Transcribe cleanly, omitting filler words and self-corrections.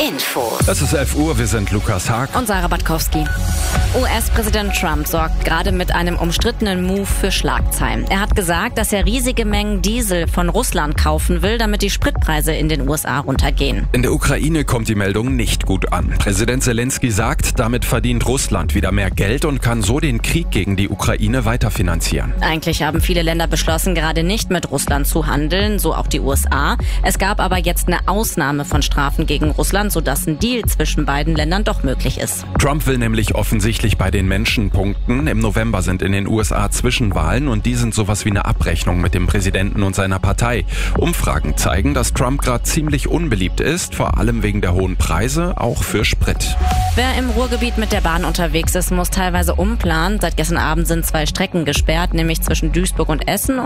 Info. Es ist 11 Uhr, wir sind Lukas Haag und Sarah Batkowski. US-Präsident Trump sorgt gerade mit einem umstrittenen Move für Schlagzeilen. Er hat gesagt, dass er riesige Mengen Diesel von Russland kaufen will, damit die Spritpreise in den USA runtergehen. In der Ukraine kommt die Meldung nicht gut an. Präsident Zelensky sagt, damit verdient Russland wieder mehr Geld und kann so den Krieg gegen die Ukraine weiterfinanzieren. Eigentlich haben viele Länder beschlossen, gerade nicht mit Russland zu handeln, so auch die USA. Es gab aber jetzt eine Ausnahme von Strafen gegen Russland, sodass ein Deal zwischen beiden Ländern doch möglich ist. Trump will nämlich offensichtlich bei den Menschen punkten. Im November sind in den USA Zwischenwahlen und die sind sowas wie eine Abrechnung mit dem Präsidenten und seiner Partei. Umfragen zeigen, dass Trump gerade ziemlich unbeliebt ist, vor allem wegen der hohen Preise, auch für Sprit. Wer im Ruhrgebiet mit der Bahn unterwegs ist, muss teilweise umplanen. Seit gestern Abend sind 2 Strecken gesperrt, nämlich zwischen Duisburg und Essen